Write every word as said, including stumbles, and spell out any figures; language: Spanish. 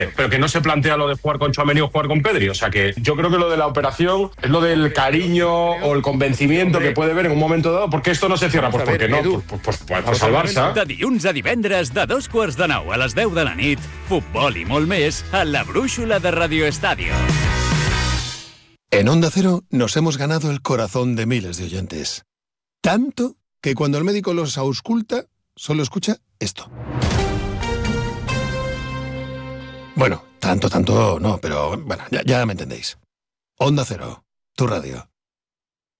pero que no se plantea lo de jugar con Tchouaméni o jugar con Pedri. O sea que yo creo que lo de la operación es lo del cariño o el convencimiento que puede ver en un momento dado, porque esto no se cierra, pues porque no, pues, pues, pues, pues al Barça. De dilluns a divendres, de dos quarts de nou a les deu de la nit, futbol i molt més a la brúixola de Radio Estadio. En Onda Cero nos hemos ganado el corazón de miles de oyentes. Tanto que cuando el médico los ausculta, solo escucha esto. Bueno, tanto, tanto no, pero bueno, ya, ya me entendéis. Onda Cero, tu radio.